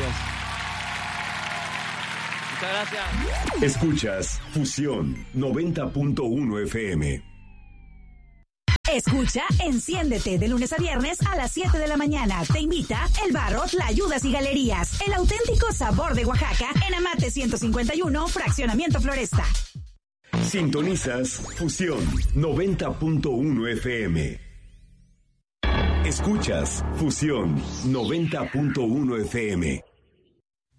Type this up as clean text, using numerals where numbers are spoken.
gracias. Muchas gracias. Escuchas Fusión 90.1 FM. Escucha Enciéndete de lunes a viernes a las 7 de la mañana. Te invita El Barro, Tlayudas y Galerías. El auténtico sabor de Oaxaca en Amate 151, Fraccionamiento Floresta. Sintonizas Fusión 90.1 FM. Escuchas Fusión 90.1 FM.